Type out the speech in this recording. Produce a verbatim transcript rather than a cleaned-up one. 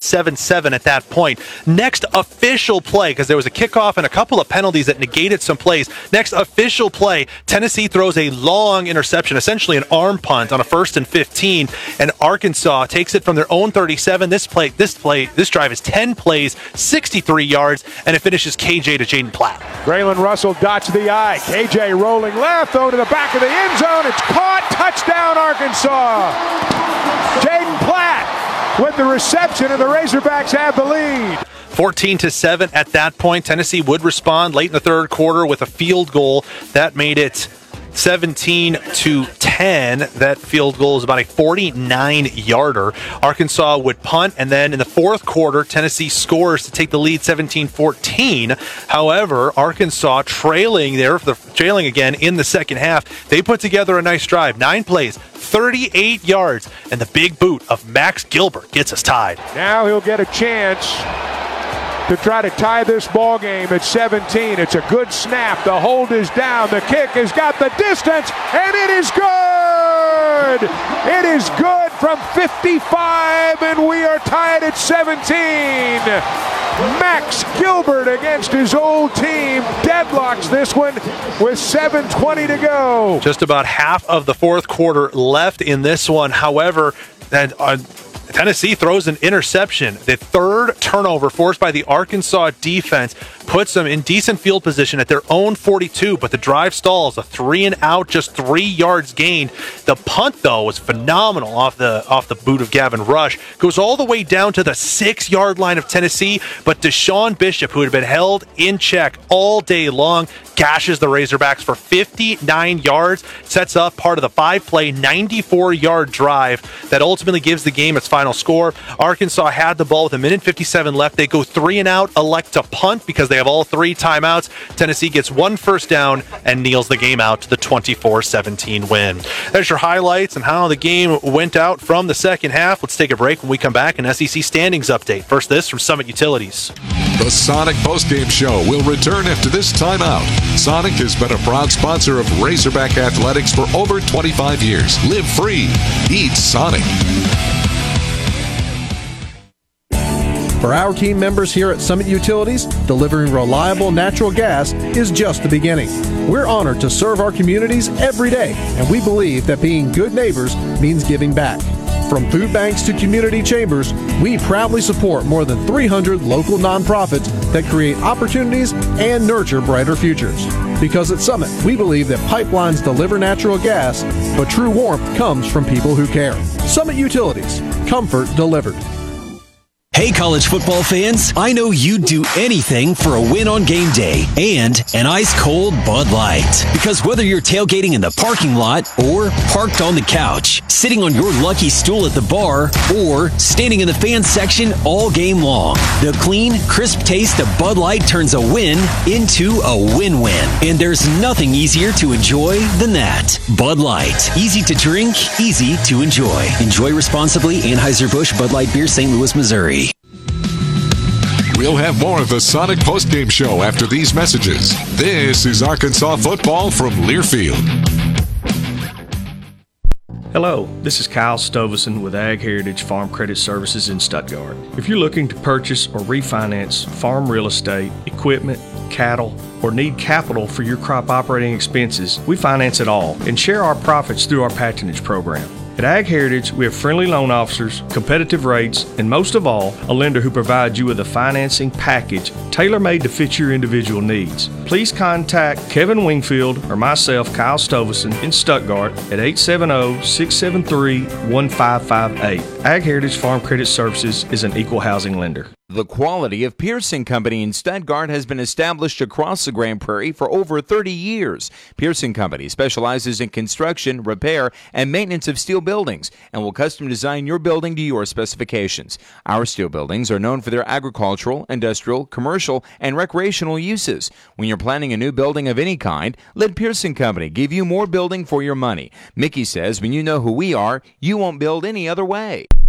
seven seven at that point. Next official play, because there was a kickoff and a couple of penalties that negated some plays. Next official play, Tennessee throws a long interception, essentially an arm punt on a first and fifteen, and Arkansas takes it from their own thirty-seven. This play, this play, this drive is ten plays, sixty-three yards, and it finishes K J to Jaden Platt. Braylon Russell dots the eye. K J rolling left, throw to the back of the end zone. It's caught. Touchdown, Arkansas. Jaden Platt with the reception, and the Razorbacks have the lead. fourteen to seven at that point. Tennessee would respond late in the third quarter with a field goal. That made it seventeen to ten. That field goal is about a forty-nine yarder. Arkansas would punt, and then in the fourth quarter, Tennessee scores to take the lead seventeen fourteen. However, Arkansas trailing there, for the, trailing again in the second half, they put together a nice drive. Nine plays, thirty-eight yards, and the big boot of Max Gilbert gets us tied. Now he'll get a chance to try to tie this ball game at seventeen. It's a good snap. The hold is down. The kick has got the distance, and it is good. It is good from fifty-five, and we are tied at seventeen. Max Gilbert against his old team deadlocks this one with seven twenty to go. Just about half of the fourth quarter left in this one. However, that uh, Tennessee throws an interception. The third turnover forced by the Arkansas defense puts them in decent field position at their own forty-two, but the drive stalls. A three and out, just three yards gained. The punt, though, was phenomenal off the off the boot of Gavin Rush. Goes all the way down to the six-yard line of Tennessee, but Deshaun Bishop, who had been held in check all day long, gashes the Razorbacks for fifty-nine yards, sets up part of the five-play, ninety-four-yard drive that ultimately gives the game its final score. Arkansas had the ball with a minute fifty-seven left. They go three and out, elect to punt because they have all three timeouts. Tennessee gets one first down and kneels the game out to the twenty-four seventeen win. There's your highlights and how the game went out from the second half. Let's take a break. When we come back, an S E C standings update. First, this from Summit Utilities. The Sonic Postgame Show will return after this timeout. Sonic has been a proud sponsor of Razorback Athletics for over twenty-five years. Live free. Eat Sonic. For our team members here at Summit Utilities, delivering reliable natural gas is just the beginning. We're honored to serve our communities every day, and we believe that being good neighbors means giving back. From food banks to community chambers, we proudly support more than three hundred local nonprofits that create opportunities and nurture brighter futures. Because at Summit, we believe that pipelines deliver natural gas, but true warmth comes from people who care. Summit Utilities, comfort delivered. Hey, college football fans, I know you'd do anything for a win on game day and an ice-cold Bud Light. Because whether you're tailgating in the parking lot or parked on the couch, sitting on your lucky stool at the bar, or standing in the fan section all game long, the clean, crisp taste of Bud Light turns a win into a win-win. And there's nothing easier to enjoy than that. Bud Light. Easy to drink, easy to enjoy. Enjoy responsibly. Anheuser-Busch Bud Light Beer, Saint Louis, Missouri. We'll have more of the Sonic Postgame Show after these messages. This is Arkansas football from Learfield. Hello, this is Kyle Stovison with Ag Heritage Farm Credit Services in Stuttgart. If you're looking to purchase or refinance farm real estate, equipment, cattle, or need capital for your crop operating expenses, we finance it all and share our profits through our patronage program. At Ag Heritage, we have friendly loan officers, competitive rates, and most of all, a lender who provides you with a financing package tailor-made to fit your individual needs. Please contact Kevin Wingfield or myself, Kyle Stovison, in Stuttgart at eight seven zero, six seven three, one five five eight. Ag Heritage Farm Credit Services is an equal housing lender. The quality of Pearson Company in Stuttgart has been established across the Grand Prairie for over thirty years. Pearson Company specializes in construction, repair, and maintenance of steel buildings and will custom design your building to your specifications. Our steel buildings are known for their agricultural, industrial, commercial, and recreational uses. When you're planning a new building of any kind, let Pearson Company give you more building for your money. Mickey says when you know who we are, you won't build any other way.